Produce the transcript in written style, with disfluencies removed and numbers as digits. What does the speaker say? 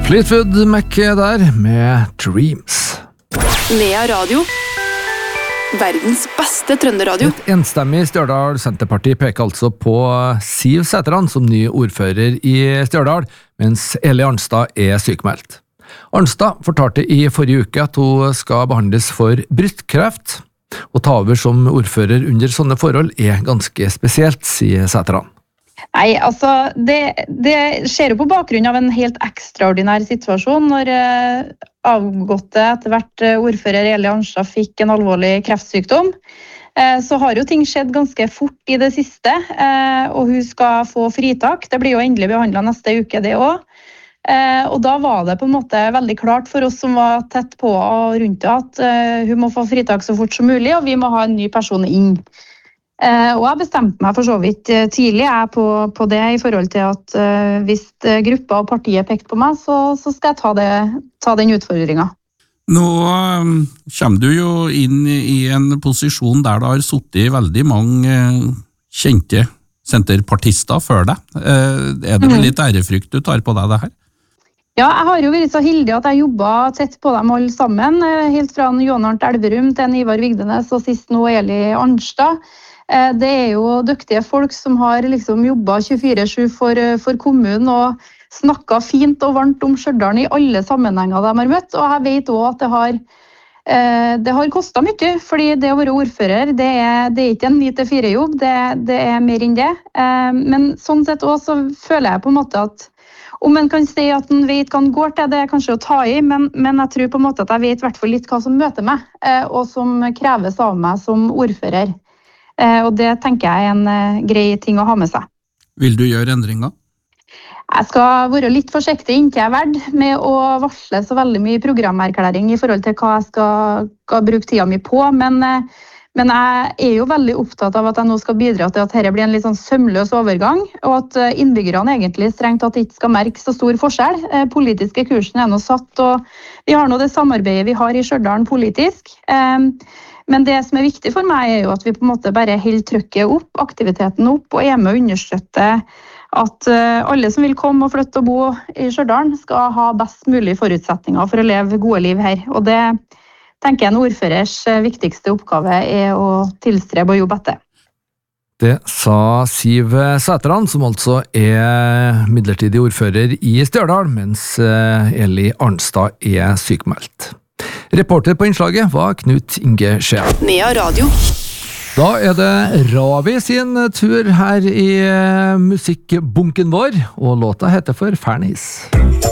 Fleetwood Mac der med Dreams. Nea Radio. Verdens beste trønderradio. Et enstemmig Stjørdal Senterparti peker altså på Siv Sætran som ny ordfører i Stjørdal, mens Eli Arnstad er sykmeldt. Arnstad fortalte i forrige uke at hun skal behandles for brystkreft. Å ta over som ordfører under sånne forhold er ganske spesielt, sier Sætran. Nei, altså, det skjer jo på bakgrunn av en helt ekstraordinær situasjon når avgåtte etter hvert ordfører Eli Arnstad fikk en alvorlig kreftsykdom. Så har jo ting skjedd ganske fort i det siste, og hun skal få fritak. Det blir jo endelig behandlet neste uke, det også. Og da var det på en måte veldig klart for oss som var tett på og rundt det, at hun må få fritak så fort som mulig, og vi må ha en ny person inn. Og jeg bestemte meg for så vidt tidlig på det i forhold til at hvis gruppa og partiet pekte på meg, så skal jeg ta den utfordringen. Nå kommer du jo inn i en posisjon der det har sittet veldig mange kjente senterpartister før deg. Er det vel litt ærefrykt du tar på deg det her? Ja, jeg har jo vært så heldig at jeg jobbet tett på dem alle sammen, helt fra Jon Arnt Elverum til Ivar Vigdenes og sist nå Eli Arnstad. Det er jo dyktige folk som har liksom jobbet 24/7 for kommunen og snakket fint og varmt om Stjørdal i alle sammenhenger de har møtt. Og jeg vet også at det har kostet mye, fordi det å være ordfører, det er ikke en 9-4-jobb, det er mer enn det. Men sånn sett også så føler jeg på en måte at om en kan si at en vet hva en går til, det er kanskje å ta i, men jeg tror på en måte at jeg vet i hvert fall litt hva som møter meg, og som kreves av meg som ordfører. Og det tenker jeg er en grei ting å ha med seg. Vil du gjøre endringer? Jeg skal være litt forsiktig inntil jeg er verd med å varsle så veldig mye programerklæring i forhold til hva jeg skal bruke tida mi på, men jeg er jo veldig opptatt av at jeg nå skal bidra til at dette blir en litt sånn sømløs overgang, og at innbyggerne egentlig strengt tatt ikke skal merke så stor forskjell. Politiske kursen er nå satt, og vi har nå det samarbeidet vi har i Stjørdal politisk. Men det som er viktig for meg er jo at vi på en måte bare holder trykket opp, aktiviteten opp, og er med å understøtte at alle som vil komme og flytte og bo i Stjørdal skal ha best mulig forutsetninger for å leve gode liv her. Og det tenker jeg en ordførers viktigste oppgave er å tilstrebe og jobbe etter. Det sa Siv Sætran, som altså er midlertidig ordfører i Stjørdal, mens Eli Arnstad er sykmeldt. Reporter på innslaget var Knut Inge Skjea. Nea Radio. Da er det Ravi sin tur her i musikkbunken vår, og låta heter for Fernis.